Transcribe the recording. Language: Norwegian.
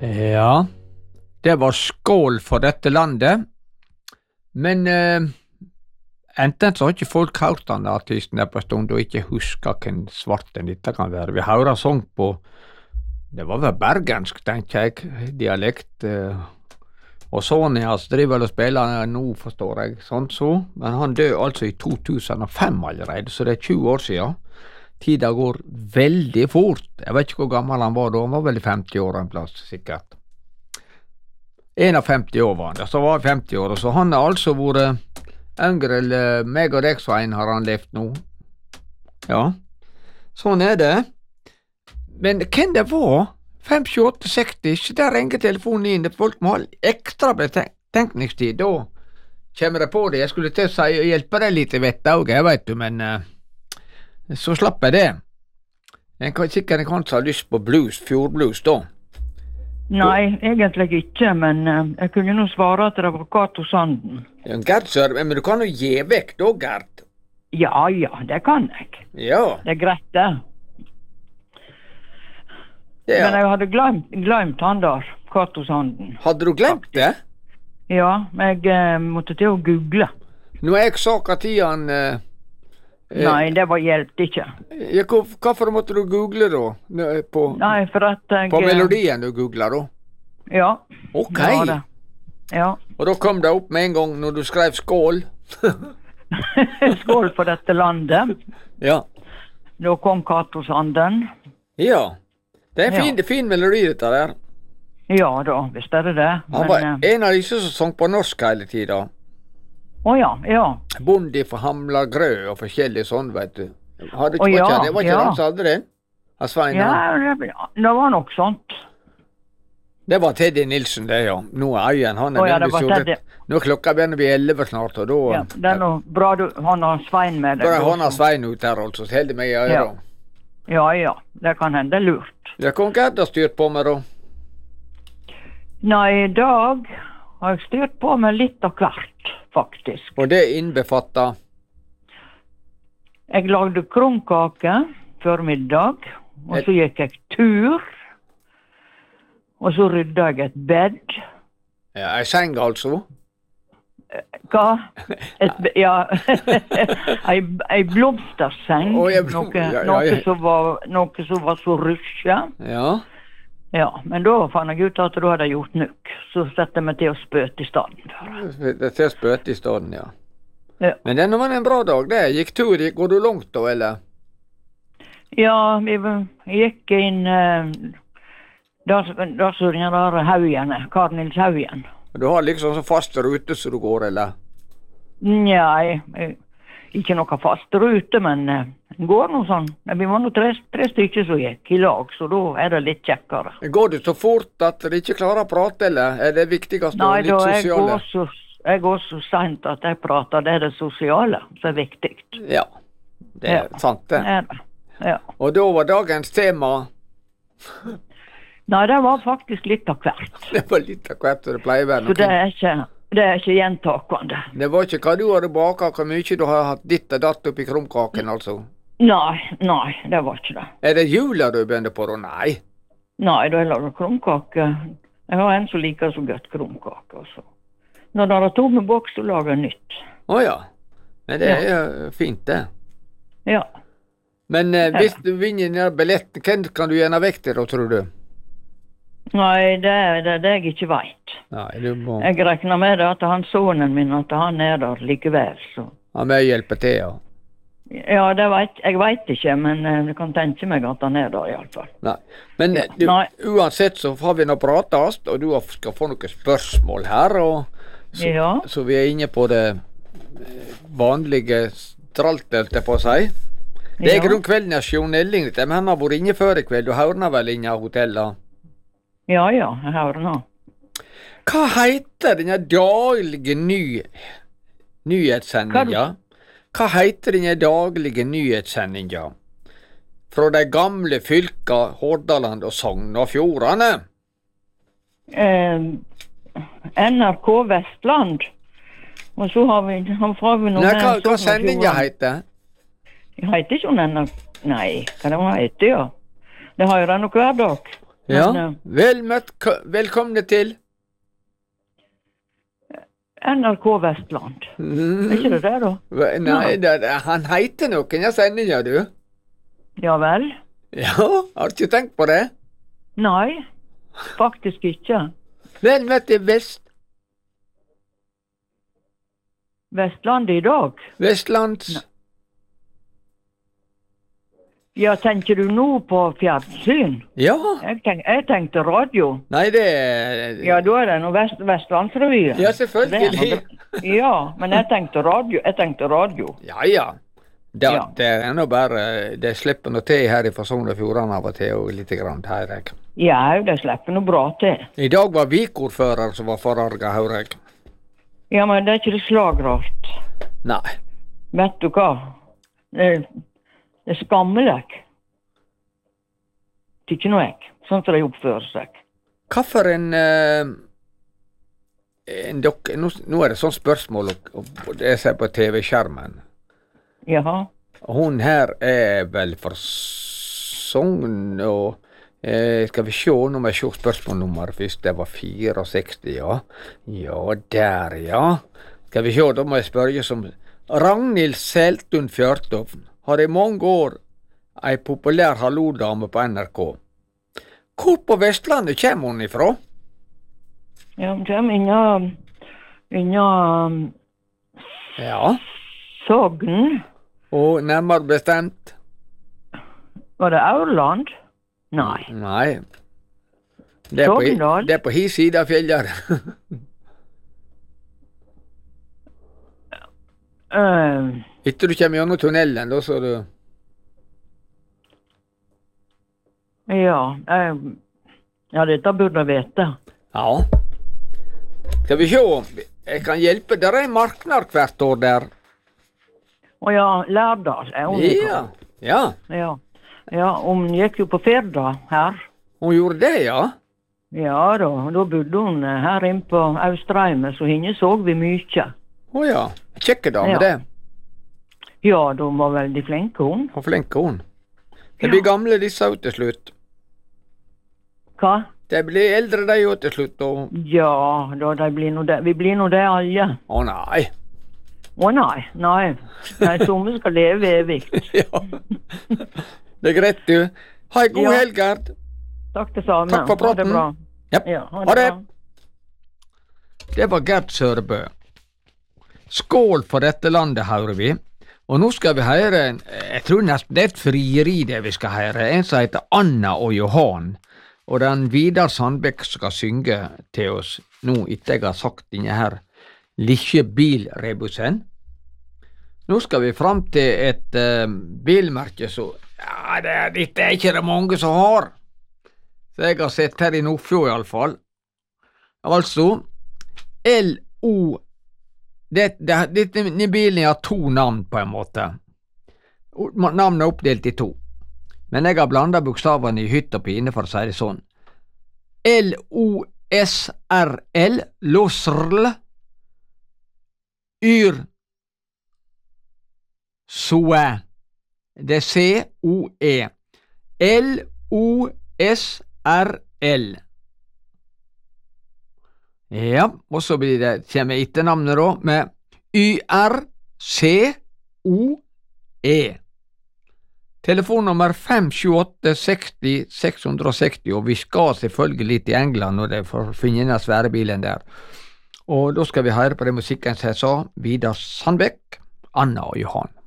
Ja, det var skål for dette landet, men enten så har ikke folk hørt den artisten der på en stund, og ikke husker hvem svarte dette kan være. Vi hører sang på, det var vel bergensk, tenker jeg, dialekt, og sånn hans driver vel og spiller nå, forstår jeg, sånn så, men han døde altså i 2005 allerede, så det er 20 år siden. Tida går veldig fort. Jeg vet ikke hvor gammel han var da, han var vel i 50 år en plass, sikkert. 51 år var han, så var han 50 år, så han har altså vært yngre, eller meg og deg, Svein, har han levd nå. Ja, sånn er det. Men hvem det var? 5, 28, 60, der ringer telefonen inn, folk må ha ekstra betenkningstid, da kommer jeg på det. Jeg skulle til å si, hjelpe deg litt, vet jeg vet du, men så slapp jeg det. En kan sikkert kanskje ha lyst på blues, fjordblues da. Nei, egentlig ikke, men jeg kunne nå svare at det var Cato Sanden. Ja, Gert, sør, men du kan jo gi vekk da, Gert. Ja, det kan jeg. Ja. Det er greit, det. Ja. Men jeg hadde glemt han der, Cato Sanden. Hadde du glemt det? Ja, men jeg måtte til å google. Nå er jeg sagt at han... Nei, det var hjelpt ikke. Ja, hvorfor måtte du google da? Nei, for at jeg... På melodien du googler da? Ja. Ok. Ja. Og da kom det opp med en gang når du skrev skål? Skål for dette landet. Ja. Da kom Cato Sanden. Ja. Det er en fin melodi dette der. Ja da, visst er det. Han var en av disse som sang på norsk hele tiden. Ja. Bondi for Hamla Grø og forskjellig sånn, vet du. Det var ikke han som hadde den? Ja, det var nok sånt. Det var Teddy Nilsen det, ja. Nå er Øyen, han er nå klokka begynner vi 11 snart, og da... Ja, det er noe bra han har Svein med deg. Bare han har Svein ut her, altså, så heldig meg i øyre. Ja, det kan hende lurt. Ja, hva har du styrt på med da? Nei, i dag har jeg styrt på med litt av hvert, faktisk. Og det innbefatter? Jeg lagde krumkake før middag, og så gikk jeg tur, og så rydda jeg et bed. Ja, ei seng altså? Hva? Ei blomsterseng, noe som var så rusje. Ja, men da fant jeg ut at da hadde jeg gjort nok. Så setter jeg meg til å spøte i stedet. Det til å spøte i stedet, ja. Men det var en bra dag, det. Gikk tur, går du langt da, eller? Ja, vi gikk inn der så den der Haugen, Karl-Nils Haugen. Du har liksom så fast rute så du går, eller? Nei, ikke noe fast rute, men går noe sånn. Vi var noe tre stykker som gikk i lag, så da er det litt kjekkere. Går det så fort at de ikke klarer å prate, eller er det viktigst å litt sosiale? Nei, jeg går så sent at jeg prater, det er det sosiale som er viktig. Ja, det er sant det. Ja. Og da var dagens tema? Nei, det var faktisk litt av hvert. Det var litt av hvert, så det pleier å være noe. Så det er ikke gjentakende. Det var ikke hva du hadde baket, hvor mye du har hatt ditt og datt oppi krumkaken, altså? Nei, det var ikke det. Er det jula du begynner på da? Nei. Nei, da jeg lager krumkake. Jeg har en som liker så godt krumkake, altså. Når det er tomme boks, så lager jeg nytt. Ja. Men det er jo fint, det. Ja. Men hvis du vinner den billetten, hvem kan du gjerne vekk til da, tror du? Nei, det er det jeg ikke vet. Nei, du må... Jeg regner med det at han sonen min, at han er der likevel, så... Han må hjelpe til, ja. Ja, jeg vet ikke, men jeg kan tenke meg at han er der i alle fall. Nei, men uansett så har vi nå pratet, og du skal få noen spørsmål her, og så vi er inne på det vanlige straltet på å si. Det er grunnkveldnasjon Elling, men han har vært inne før i kveld, du hører vel inne av hotellet? Ja, jeg hører nå. Hva heter denne daglige nyhetssendinga? Hva heter denne daglige nyhetssendinga fra de gamle fylka Hordaland og Sogn og Fjordane? NRK Vestland. Og så har vi noe... Nei, hva sendinga heter? Jeg heter ikke NRK... Nei, hva det heter, ja. Det har jo det nok hver dag. Ja, vel møtt, velkomne til NRK Vestland. Er ikke det da? Nei, han heter noen jeg sender, du. Ja vel? Ja, har du ikke tenkt på det? Nei, faktisk ikke. Vel møtt til Vestlandet i dag? Vestlands. Ja, tenker du nå på fjernsyn? Ja. Jeg tenkte radio. Nei, det... Ja, da er det noe Vestlandsrevyen. Ja, selvfølgelig. Ja, men jeg tenkte radio. Ja. Det er nå bare... Det slipper noe til her i Sogn og Fjordane av og til, og litt grann her, jeg. Ja, det slipper noe bra til. I dag var vikordfører som var forarget, hører jeg. Ja, men det er ikke det slagrart. Nei. Vet du hva? Det er skammelig. Det er ikke noe jeg, sånn som de oppfører seg. Hva for en dere, nå er det sånn spørsmål, og det ser på TV-skjermen. Jaha. Hun her er vel for Sogn, og skal vi se, nå må jeg se spørsmålnummer først, det var 64, ja. Ja, der, ja. Skal vi se, da må jeg spørre som Ragnhild Seltun Fjørtoft har i mange år ei populær hallodame på NRK. Hvor på Vestlandet kommer hun ifra? Ja, hun kommer inna ja. Sogn. Og nærmere bestemt? Var det Aurland? Nei. Nei. Det er på hi side av fjellet. Etter du kommer gjennom tunnelen, da så du... Ja, dette burde jeg vite. Ja. Skal vi se om jeg kan hjelpe? Der er en marknad hvert år der. Ja, Lærdal er hun. Ja. Ja, hun gikk jo på Firda her. Hun gjorde det, ja? Ja da bodde hun her inne på Austrheime, så henne så vi mye. Ja, kjekke dame det. Ja, de var veldig flinke hun. Og flinke hun. De blir gamle disse ut til slutt. Hva? De blir eldre de jo til slutt. Og... Ja, da de blir nå det. Vi blir nå det alle. Å nei. Nei. Nei, somme skal leve evig. Ja. Det er greit, du. Ha en god helg, Gerd. Takk det samme. Takk for praten. Ha det bra. Ja, ha det. Det var Gerd Sørebø. Skål for dette landet, hører vi. Og nå skal vi høre, jeg tror nesten det er et frieri det vi skal høre, en som heter Anna og Johan. Og den Vidar Sandbekk skal synge til oss nå, etter jeg har sagt denne her lille bilrebusen. Nå skal vi fram til et bilmerke så, ja, dette er ikke det mange som har. Så jeg har sett her i Nordfjord i alle fall. Altså, L-O, denne bilen har to navn på en måte. Navnet er oppdelt i to. Men jeg har blandet bokstavene i hytt og pine for å si det sånn. L-O-S-R-L, Losrl, Yr, Soe. Det er C-O-E. L-O-S-R-L. Ja, og så blir det, kommer etternavnet da, med Y-R-C-O-E. Telefonnummer 578-60-660, og vi skal selvfølgelig til England når det får finne den svære bilen der. Og da skal vi høre på den musikken som jeg sa, Vidar Sandbekk, Anna og Johan.